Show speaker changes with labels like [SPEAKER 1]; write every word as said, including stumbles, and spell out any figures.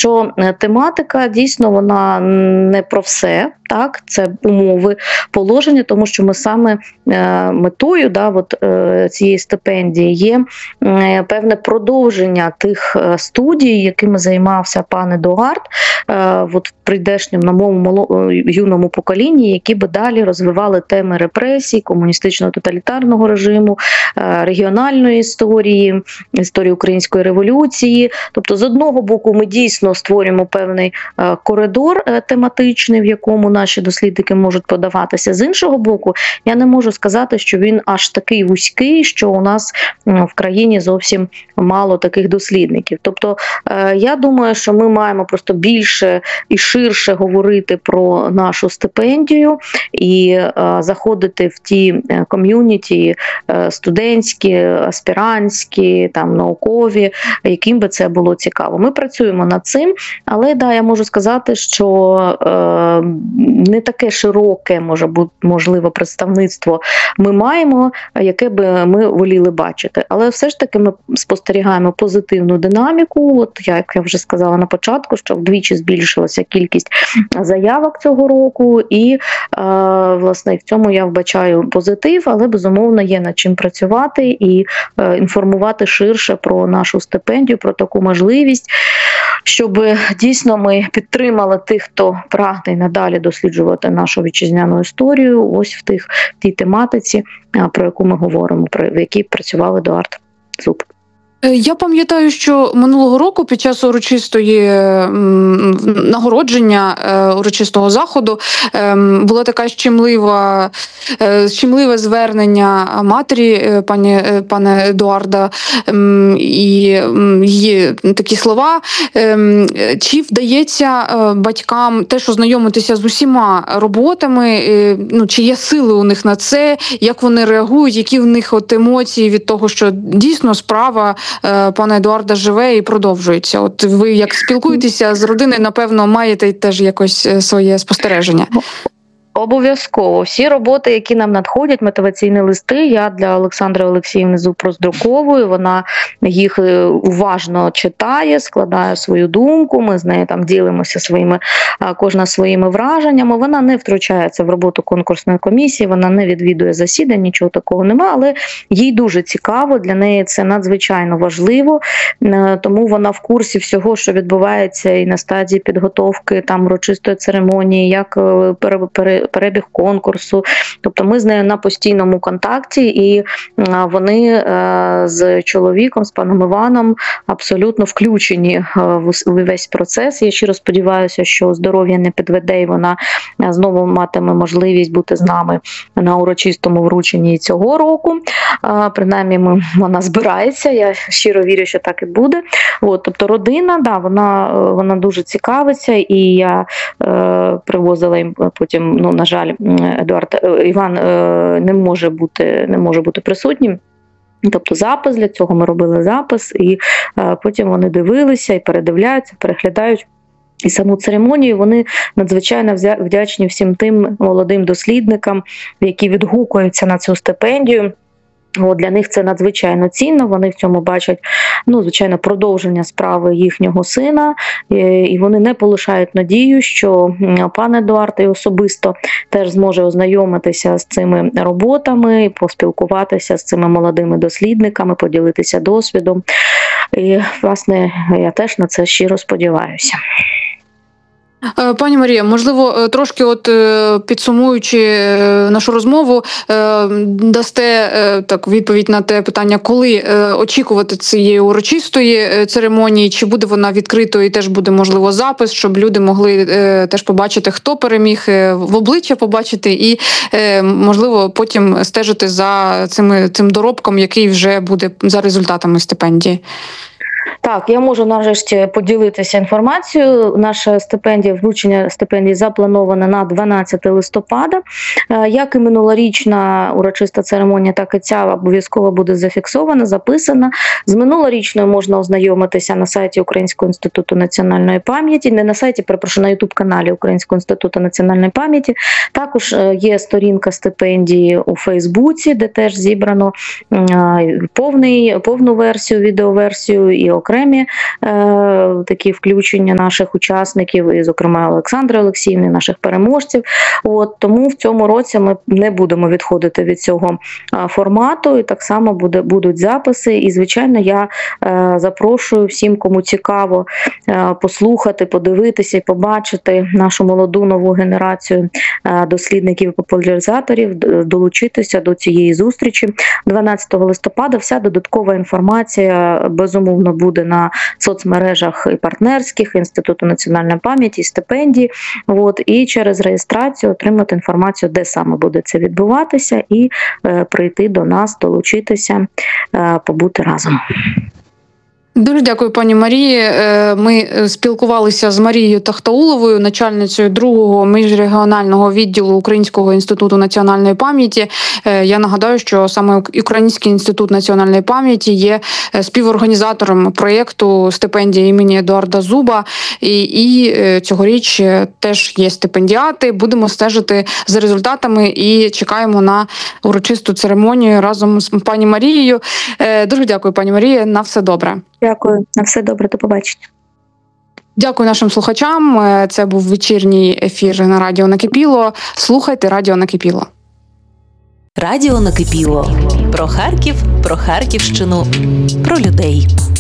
[SPEAKER 1] що тематика дійсно вона не про все. Так, це умови положення, тому що ми саме е, метою да, от, е, цієї стипендії є е, певне продовження тих е, студій, якими займався пан Едуард е, от в прийдешньому новому юному поколінні, які би далі розвивали теми репресій, комуністичного тоталітарного режиму, е, регіональної історії, історії Української революції. Тобто, з одного боку, ми дійсно створюємо певний е, коридор е, тематичний, в якому наші дослідники можуть подаватися. З іншого боку, я не можу сказати, що він аж такий вузький, що у нас в країні зовсім мало таких дослідників. Тобто, я думаю, що ми маємо просто більше і ширше говорити про нашу стипендію і заходити в ті ком'юніті студентські, аспірантські, там, наукові, яким би це було цікаво. Ми працюємо над цим, але да, я можу сказати, що не таке широке, може бути, можливо, представництво ми маємо, яке би ми воліли бачити. Але все ж таки ми спостерігаємо позитивну динаміку. От, як я вже сказала на початку, що вдвічі збільшилася кількість заявок цього року, і, е, власне, в цьому я вбачаю позитив, але, безумовно, є над чим працювати і е, інформувати ширше про нашу стипендію, про таку можливість, щоб дійсно ми підтримали тих, хто прагне надалі досліджувати нашу вітчизняну історію, ось в тих в тій тематиці, про яку ми говоримо, про в якій працював Едуард Зуб.
[SPEAKER 2] Я пам'ятаю, що минулого року під час урочистої нагородження урочистого заходу була така щемлива, щемливе звернення матері пані пана Едуарда і її такі слова. Чи вдається батькам теж ознайомитися з усіма роботами, ну, чи є сили у них на це, як вони реагують, які в них от емоції від того, що дійсно справа пана Едуарда живе і продовжується. От ви як спілкуєтеся з родиною, напевно, маєте теж якось своє спостереження.
[SPEAKER 1] Обов'язково. Всі роботи, які нам надходять, мотиваційні листи, я для Олександри Олексіївни Зуб роздруковую, вона їх уважно читає, складає свою думку, ми з нею там ділимося своїми, кожна своїми враженнями. Вона не втручається в роботу конкурсної комісії, вона не відвідує засідань, нічого такого немає, але їй дуже цікаво, для неї це надзвичайно важливо, тому вона в курсі всього, що відбувається і на стадії підготовки там урочистої церемонії, як пере перебіг конкурсу. Тобто ми з нею на постійному контакті, і вони з чоловіком, з паном Іваном, абсолютно включені в весь процес. Я щиро сподіваюся, що здоров'я не підведе, і вона знову матиме можливість бути з нами на урочистому врученні цього року. Принаймні, ми, вона збирається, я щиро вірю, що так і буде. От, тобто родина, да, вона, вона дуже цікавиться, і я е, привозила їм потім, ну, на жаль, Едуард, Іван не може бути, не може бути присутнім. Тобто запис, для цього ми робили запис, і е, потім вони дивилися і передивляються, переглядають і саму церемонію. Вони надзвичайно вдячні всім тим молодим дослідникам, які відгукуються на цю стипендію. От, для них це надзвичайно цінно, вони в цьому бачать, ну, звичайно, продовження справи їхнього сина, і вони не полишають надію, що пан Едуард і особисто теж зможе ознайомитися з цими роботами, поспілкуватися з цими молодими дослідниками, поділитися досвідом. І, власне, я теж на це щиро сподіваюся.
[SPEAKER 2] Пані Марія, можливо, трошки от підсумуючи нашу розмову, дасте так відповідь на те питання, коли очікувати цієї урочистої церемонії, чи буде вона відкритою і теж буде, можливо, запис, щоб люди могли теж побачити, хто переміг, в обличчя побачити і, можливо, потім стежити за цими, цим доробком, який вже буде за результатами стипендії.
[SPEAKER 1] Так, я можу нарешті поділитися інформацією. Наша стипендія, вручення стипендії заплановане на дванадцяте листопада. Як і минулорічна урочиста церемонія, так і ця обов'язково буде зафіксована, записана. З минулорічною можна ознайомитися на сайті Українського інституту національної пам'яті, не на сайті, перепрошую, на ютуб-каналі Українського інституту національної пам'яті. Також є сторінка стипендії у Фейсбуці, де теж зібрано повний, повну версію, відеоверсію і окремо окремі е, такі включення наших учасників, і, зокрема, Олександри Олексіївни, наших переможців. От, тому в цьому році ми не будемо відходити від цього е, формату, і так само буде, будуть записи. І, звичайно, я е, запрошую всім, кому цікаво е, послухати, подивитися і побачити нашу молоду нову генерацію е, дослідників і популяризаторів, долучитися до цієї зустрічі. дванадцятого листопада вся додаткова інформація, безумовно, буде на соцмережах і партнерських, Інституту національної пам'яті, стипендії. От, і через реєстрацію отримати інформацію, де саме буде це відбуватися, і е, прийти до нас, долучитися, е, побути разом.
[SPEAKER 2] Дуже дякую, пані Марії. Ми спілкувалися з Марією Тахтауловою, начальницею другого міжрегіонального відділу Українського інституту національної пам'яті. Я нагадаю, що саме Український інститут національної пам'яті є співорганізатором проєкту стипендії імені Едуарда Зуба. І, і цьогоріч теж є стипендіати. Будемо стежити за результатами і чекаємо на урочисту церемонію разом з пані Марією. Дуже дякую, пані Марія. На все добре.
[SPEAKER 1] Дякую. На все добре. До побачення.
[SPEAKER 2] Дякую нашим слухачам. Це був вечірній ефір на Радіо Накипіло. Слухайте Радіо Накипіло.
[SPEAKER 3] Радіо Накипіло. Про Харків, про Харківщину, про людей.